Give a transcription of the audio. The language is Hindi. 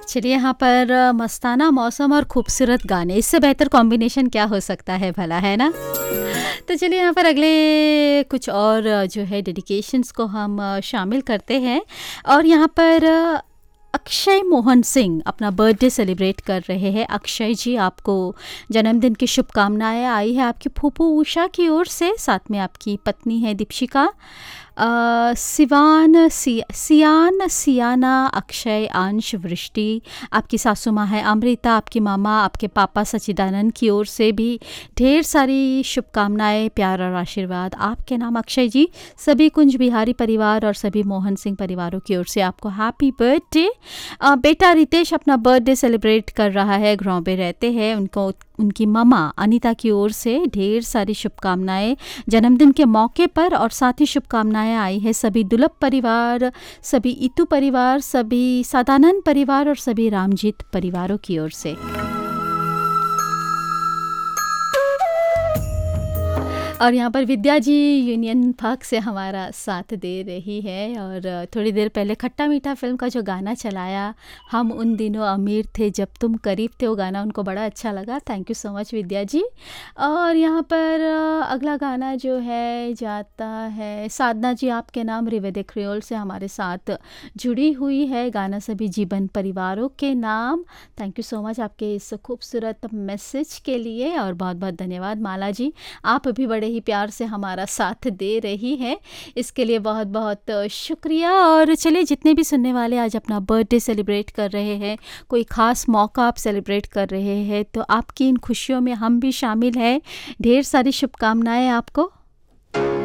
चलिए यहाँ पर मस्ताना मौसम और खूबसूरत गाने, इससे बेहतर कॉम्बिनेशन क्या हो सकता है भला, है ना? तो चलिए यहाँ पर अगले कुछ और जो है डेडिकेशंस को हम शामिल करते हैं। और यहाँ पर अक्षय मोहन सिंह अपना बर्थडे सेलिब्रेट कर रहे हैं। अक्षय जी, आपको जन्मदिन की शुभकामनाएं आई है आपकी फूफू उषा की ओर से, साथ में आपकी पत्नी है दीपशिका, सियान, सियाना, अक्षय, अंश, वृष्टि, आपकी सासू माँ है अमृता, आपकी मामा, आपके पापा सच्चिदानंद की ओर से भी ढेर सारी शुभकामनाएं, प्यार और आशीर्वाद आपके नाम अक्षय जी। सभी कुंज बिहारी परिवार और सभी मोहन सिंह परिवारों की ओर से आपको हैप्पी बर्थडे। बेटा रितेश अपना बर्थडे सेलिब्रेट कर रहा है, गाँव में रहते हैं, उनको उनकी ममा अनीता की ओर से ढेर सारी शुभकामनाएं जन्मदिन के मौके पर। और साथ ही शुभकामनाएं आई है सभी दुलप परिवार, सभी इतू परिवार, सभी सदानंद परिवार और सभी रामजीत परिवारों की ओर से। और यहाँ पर विद्या जी यूनियन पार्क से हमारा साथ दे रही है। और थोड़ी देर पहले खट्टा मीठा फिल्म का जो गाना चलाया, हम उन दिनों अमीर थे जब तुम करीब थे, वो गाना उनको बड़ा अच्छा लगा। थैंक यू सो मच विद्या जी। और यहाँ पर अगला गाना जो है जाता है साधना जी आपके नाम रिवेदे क्रियोल से हमारे साथ जुड़ी हुई है, गाना सभी जीवन परिवारों के नाम। थैंक यू सो मच आपके इस खूबसूरत मैसेज के लिए और बहुत बहुत धन्यवाद माला जी, आप भी बड़े ही प्यार से हमारा साथ दे रही है, इसके लिए बहुत बहुत शुक्रिया। और चलिए, जितने भी सुनने वाले आज अपना बर्थडे सेलिब्रेट कर रहे हैं, कोई ख़ास मौका आप सेलिब्रेट कर रहे हैं, तो आपकी इन खुशियों में हम भी शामिल हैं। ढेर सारी शुभकामनाएं आपको।